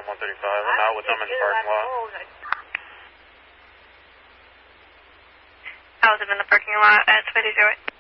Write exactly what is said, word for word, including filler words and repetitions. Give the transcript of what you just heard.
on one thirty-five. I'm out with them in the parking lot. I was in the parking lot at Spidey Joy.